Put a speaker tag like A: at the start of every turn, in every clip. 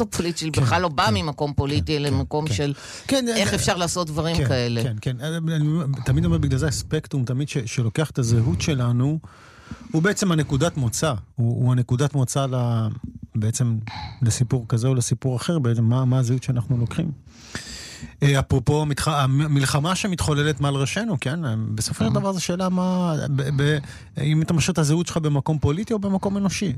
A: הפוליטית שלי בכלל לא בא ממקום פוליטי, אלא ממקום של איך אפשר לעשות דברים כאלה.
B: כן, כן. אני תמיד אומר, בגלל זה הספקטרום, תמיד שלוקח את הזהות שלנו, הוא בעצם הנקודת מוצא. הוא הנקודת מוצא בעצם לסיפור כזה או לסיפור אחר, בעצם מה הזהות שאנחנו לוקחים. אפרופו המלחמה שמתחוללת מעל ראשנו, כן? בסופו של דבר זו שאלה אם אתה משאיר את הזהות שלך במקום פוליטי או במקום אנושי.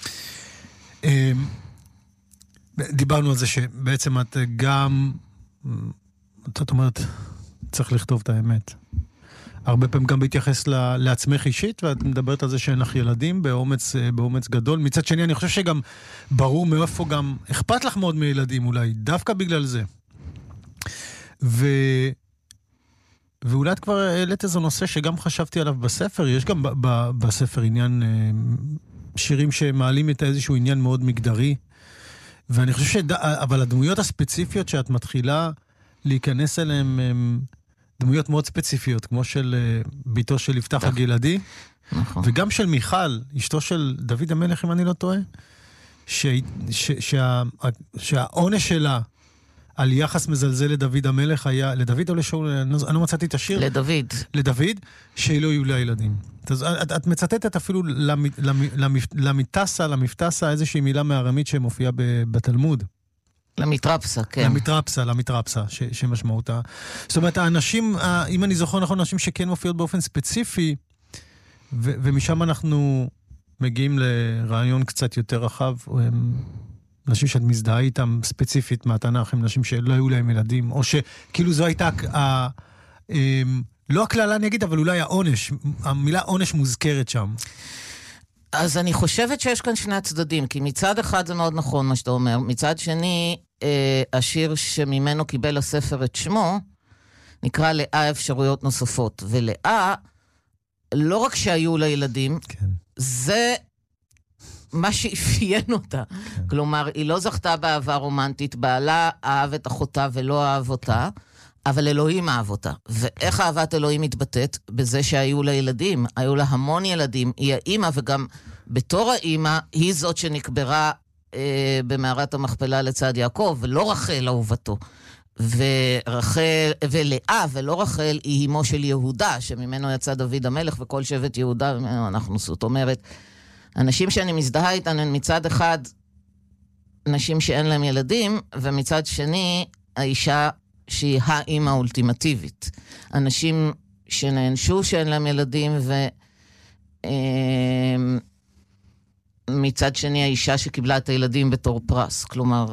B: דיברנו על זה שבעצם את גם, זאת אומרת, צריך לכתוב את האמת. הרבה פעמים גם בהתייחס לעצמך אישית, ואת מדברת על זה שאין לך ילדים באומץ גדול. מצד שני, אני חושב שגם ברור מאיפה גם אכפת לך מאוד מילדים אולי, דווקא בגלל זה. ואולי את כבר העלית איזה נושא שגם חשבתי עליו בספר. יש גם בספר עניין, שירים שמעלים את איזשהו עניין מאוד מגדרי, ואני חושב אבל הדמויות הספציפיות שאת מתחילה להיכנס אליהן, הן דמויות מאוד ספציפיות, כמו של ביתו של יפתח הגלעדי, וגם של מיכל, אשתו של דוד המלך, אם אני לא טועה, שהעונש שלה על יחס מזלזל לדוד המלך היה, לדוד או לשאול, אני לא מצאתי את השיר. לדוד, שלא יהיו לה ילדים. את מצטטת אפילו למפתסה, איזושהי מילה מארמית שמופיעה בתלמוד.
A: למטרפסה, כן.
B: למטרפסה, שמשמעותה. זאת אומרת, האנשים, אם אני זוכר נכון, אנשים שכן מופיעות באופן ספציפי, ומשם אנחנו מגיעים לרעיון קצת יותר רחב, נשים שאת מזדהה איתם ספציפית מהתנ"ך, הם נשים שלא היו להם ילדים, או שכאילו זו הייתה, לא הכללה אני אגיד, אבל אולי העונש, המילה עונש מוזכרת שם.
A: אז אני חושבת שיש כאן שני הצדדים, כי מצד אחד זה מאוד נכון מה שאתה אומר, מצד שני, השיר שממנו קיבל הספר את שמו, נקרא לאה אפשרויות נוספות, ולאה, לא רק שהיו לה ילדים, כן. זה מה שאפיין אותה. כן. כלומר, היא לא זכתה באהבה רומנטית, בעלה אהב את אחותה ולא אהב אותה, אבל אלוהים אהב אותה. ואיך אהבת אלוהים מתבטאת? בזה שהיו לה ילדים. היו לה המון ילדים. היא האמא, וגם בתור האמא, היא זאת שנקברה במערת המכפלה לצד יעקב, ולא רחל אהובתו. ולאה, ולא רחל, היא אמו של יהודה, שממנו יצא דוד המלך, וכל שבט יהודה, ממנו אנחנו, זאת אומרת, אנשים שאני מזדהה איתן, הן מצד אחד, נשים שאין להם ילדים, ומצד שני, האישה שהיא האמא האולטימטיבית. אנשים שנענשו שאין להם ילדים, ומצד שני האישה שקיבלה את הילדים בתור פרס. כלומר,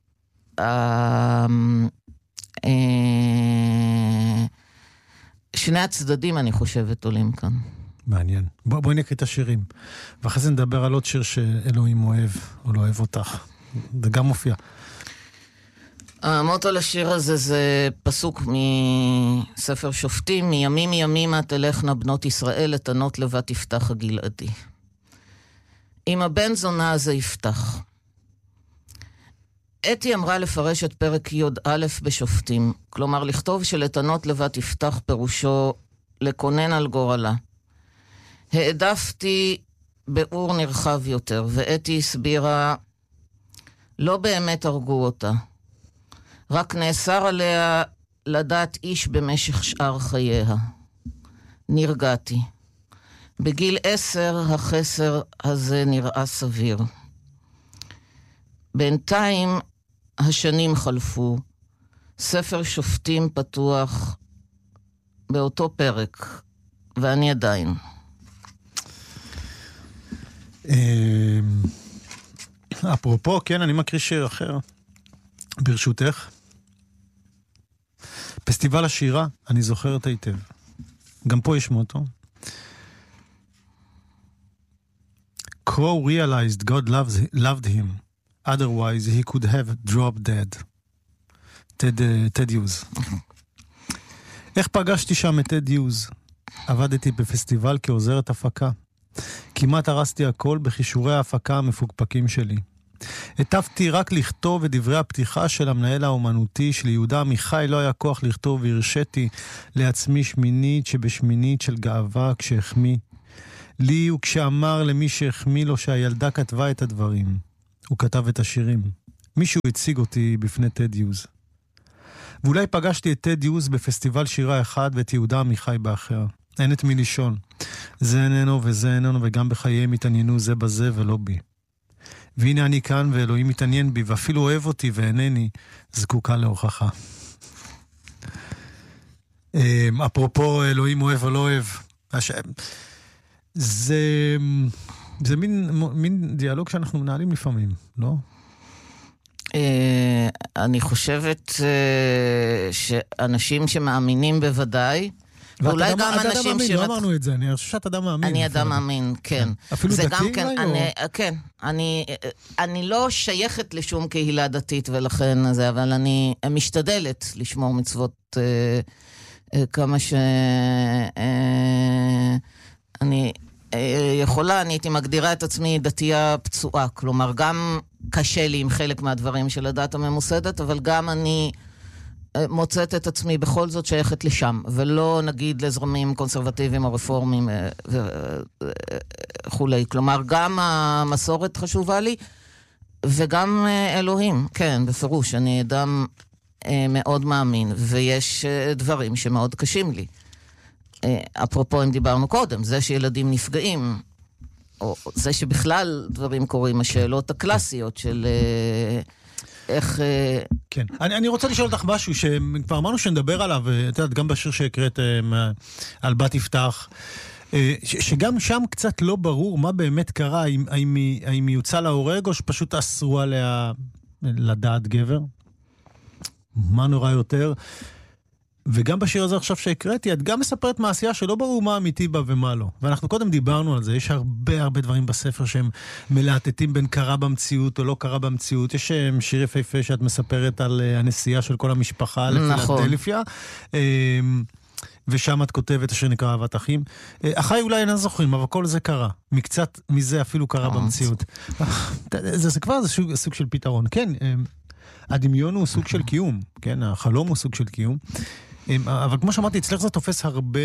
A: שני הצדדים אני חושבת עולים כאן.
B: מעניין. בואי נקריא את השירים. ואחרי זה נדבר על עוד שיר שאלוהים אוהב, או לא אוהב אותך. זה גם מופיע.
A: המוטו לשיר הזה זה פסוק מספר שופטים, מימים ימימה תלכנה בנות ישראל, לתנות לבת יפתח הגלעדי. עם הבן זונה הזה יפתח. אתי אמרה לפרש את פרק י"א בשופטים, כלומר לכתוב שלתנות לבת יפתח פירושו לקונן על גורלה. העדפתי באור נרחב יותר, ואתי הסבירה, לא באמת הרגו אותה. רק נאסר עליה לדעת איש במשך שאר חייה. נרגעתי. בגיל 10 החסר הזה נראה סביר. בינתיים השנים חלפו. ספר שופטים פתוח באותו פרק, ואני עדיין.
B: אפרופו, כן, אני מקריא שיר אחר. ברשותך. פסטיבל השירה, אני זוכר את היטב. גם פה יש מוטו. Crow realized God loved him. Otherwise, he could have dropped dead. Ted Hughes. איך פגשתי שם את טד יוז? עבדתי בפסטיבל כעוזרת הפקה. כמעט הרסתי הכל בכישורי ההפקה המפוקפקים שלי. הטפתי רק לכתוב את דברי הפתיחה של המנהל האומנותי של יהודה עמיחי, לא היה כוח לכתוב, והרשיתי לעצמי שמינית שבשמינית של גאווה כשהחמיא לי, וכשאמר למי שהחמיא לו שהילדה כתבה את הדברים. הוא כתב את השירים. מישהו הציג אותי בפני טד יוז. ואולי פגשתי את טד יוז בפסטיבל שירה אחד ואת יהודה עמיחי באחר. אין את מי לישון. זה איננו וזה איננו, וגם בחייהם התעניינו זה בזה ולא בי. והנה אני כאן ואלוהים מתעניין בי, ואפילו אוהב אותי ואינני זקוקה להוכחה. אפרופו אלוהים אוהב או לא אוהב, זה מין דיאלוג שאנחנו מנהלים לפעמים, לא?
A: אני חושבת שאנשים שמאמינים בוודאי, ואולי גם אנשים
B: לא אמרנו את זה, אני חושב שאת אדם מאמין.
A: אני אדם מאמין, כן.
B: אפילו דתי אולי?
A: כן, אני לא שייכת לשום קהילה דתית ולכן זה, אבל אני משתדלת לשמור מצוות כמה שאני יכולה, אני הייתי מגדירה את עצמי דתייה פצועה, כלומר גם קשה לי עם חלק מהדברים של הדת הממוסדת, אבל גם אני מוצאת את עצמי בכל זאת שייכת לשם, ולא נגיד לזרמים קונסרבטיביים או רפורמיים וכולי. כלומר, גם המסורת חשובה לי, וגם אלוהים, כן, בפירוש, אני אדם מאוד מאמין, ויש דברים שמאוד קשים לי. אפרופו, אם דיברנו קודם, זה שילדים נפגעים, או זה שבכלל דברים קורים, השאלות הקלאסיות של איך...
B: כן. אני רוצה לשאול אותך משהו שכבר אמרנו שנדבר עליו, את יודעת, גם בשיר שהקראת על בת יפתח, שגם שם קצת לא ברור מה באמת קרה, האם היא יוצא להורג או שפשוט אסרו עליה לדעת גבר. מה נורא יותר? וגם בשיר הזה עכשיו שהקראתי, את גם מספרת מעשייה שלא ברור מה אמיתי בה ומה לא. ואנחנו קודם דיברנו על זה, יש הרבה דברים בספר שהם מלהטטים בין קרה במציאות או לא קרה במציאות. יש שיר יפהפה שאת מספרת על הנסיעה של כל המשפחה לפילדלפיה, ושם את כותבת אשר נקרא אהבת אחים. אחי אולי אינם זוכרים, אבל כל זה קרה. מקצת מזה אפילו קרה במציאות. זה כבר סוג של פתרון. כן, הדמיון הוא סוג של קיום, כן? החלום הוא סוג של קיום. אבל כמו שאמרתי, אצלך זה תופס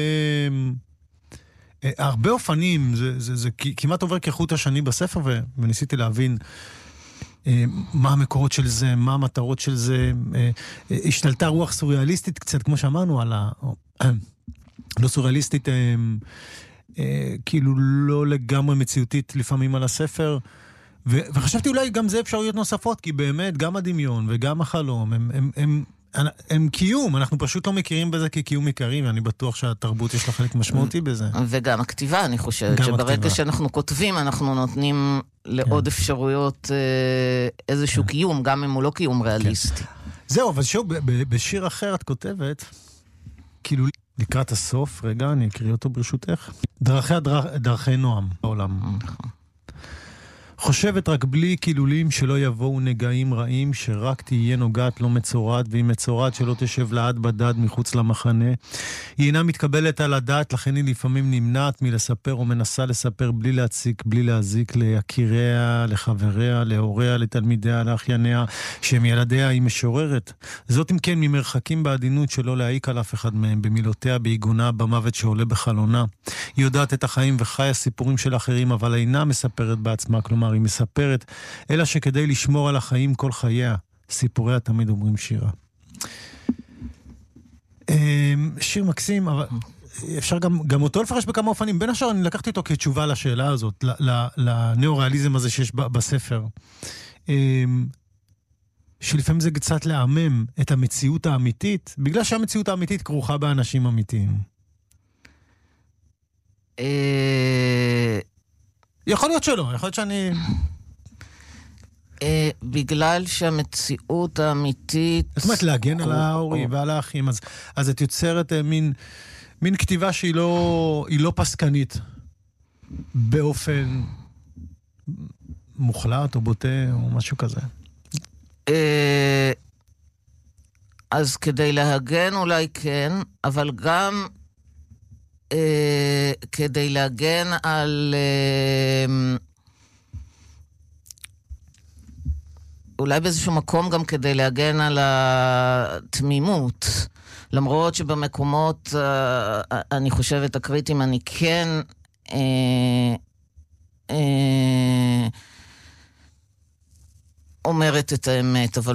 B: הרבה אופנים, זה כמעט עובר כחוט השני בספר, וניסיתי להבין מה המקורות של זה, מה המטרות של זה. השתלטה רוח סוריאליסטית קצת, כמו שאמרנו, לא סוריאליסטית, כאילו לא לגמרי מציאותית לפעמים על הספר, וחשבתי אולי גם זה אפשרויות נוספות, כי באמת גם הדמיון וגם החלום הם קיום, אנחנו פשוט לא מכירים בזה כקיום עיקרי, ואני בטוח שהתרבות יש לה חלק משמעותי בזה.
A: וגם הכתיבה, אני חושבת, שברגע שאנחנו כותבים, אנחנו נותנים לעוד אפשרויות איזשהו קיום, גם אם הוא לא קיום ריאליסטי.
B: זהו, אבל שוב, בשיר אחר את כותבת, כאילו לקראת הסוף, רגע, אני אקריא אותו ברשותך. דרכי נועם בעולם. חושבת רק בלי כילולים שלא יבואו נגעים רעים, שרק תהיה נוגעת לא מצורד, והיא מצורד שלא תשב לעד בדד מחוץ למחנה. היא אינה מתקבלת על הדעת, לכן היא לפעמים נמנעת מלספר או מנסה לספר בלי להציק, בלי להזיק ליקיריה, לחבריה, להוריה, לתלמידיה, לאחייניה, שהם ילדיה, היא משוררת. זאת אם כן ממרחקים בעדינות שלא להעיק על אף אחד מהם, במילותיה, בעיגונה, במוות שעולה בחלונה. היא יודעת את החיים וחיה סיפורים של אחרים, אבל אינה מספרת בעצמה, כלומר היא מספרת, אלא שכדי לשמור על החיים כל חייה, סיפוריה תמיד אומרים שירה. שיר מקסים, אבל אפשר גם אותו לפרש בכמה אופנים. בין השאר אני לקחתי אותו כתשובה לשאלה הזאת, לניאו-ריאליזם הזה שיש בספר. שלפעמים זה קצת לעמם את המציאות האמיתית, בגלל שהמציאות האמיתית כרוכה באנשים אמיתיים. יכול להיות שלא, יכול להיות שאני...
A: בגלל שהמציאות האמיתית...
B: זאת אומרת, להגן על ההורים ועל האחים, אז את יוצרת מין כתיבה שהיא לא פסקנית באופן מוחלט או בוטה או משהו כזה.
A: אז כדי להגן אולי כן, אבל גם... כדי להגן על אולי באיזשהו מקום גם כדי להגן על התמימות, למרות שבמקומות אני חושבת הקריטיים אני כן אומרת את האמת, אבל